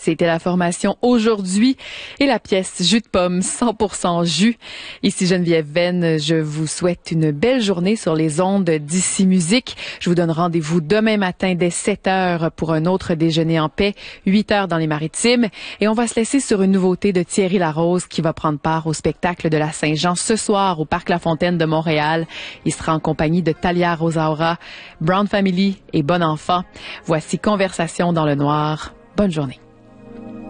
C'était la formation Aujourd'hui et la pièce Jus de pomme 100% jus. Ici Geneviève Venn, je vous souhaite une belle journée sur les ondes d'Ici Musique. Je vous donne rendez-vous demain matin dès 7h pour un autre déjeuner en paix, 8h dans les Maritimes. Et on va se laisser sur une nouveauté de Thierry Larose qui va prendre part au spectacle de la Saint-Jean ce soir au Parc La Fontaine de Montréal. Il sera en compagnie de Thalia Rosaura, Brown Family et Bon Enfant. Voici Conversation dans le noir. Bonne journée.